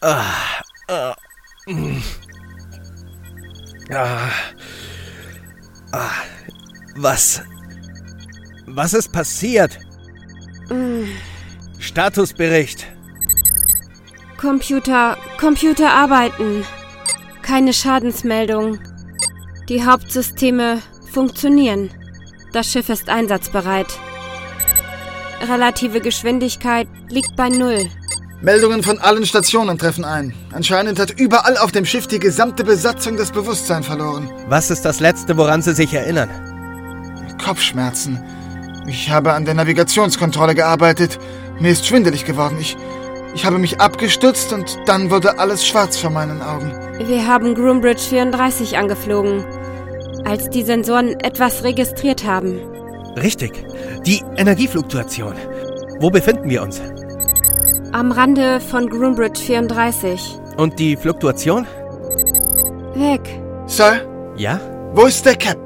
Was ist passiert? Statusbericht. Computer arbeiten. Keine Schadensmeldung. Die Hauptsysteme funktionieren. Das Schiff ist einsatzbereit. Relative Geschwindigkeit liegt bei 0. Meldungen von allen Stationen treffen ein. Anscheinend hat überall auf dem Schiff die gesamte Besatzung das Bewusstsein verloren. Was ist das Letzte, woran Sie sich erinnern? Kopfschmerzen. Ich habe an der Navigationskontrolle gearbeitet. Mir ist schwindelig geworden. Ich habe mich abgestützt und dann wurde alles schwarz vor meinen Augen. Wir haben Groombridge 34 angeflogen, als die Sensoren etwas registriert haben. Richtig. Die Energiefluktuation. Wo befinden wir uns? Am Rande von Groombridge 34. Und die Fluktuation? Weg. Sir? Ja? Wo ist der Captain?